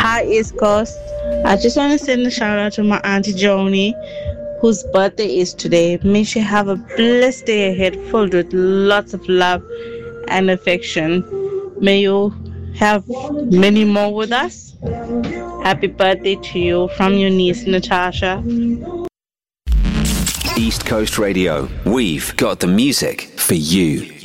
Hi, East Coast. I just want to send a shout out to my Auntie Joni, whose birthday is today. May she have a blessed day ahead filled with lots of love and affection. May you have many more with us. Happy birthday to you from your niece, Natasha. East Coast Radio. We've got the music for you.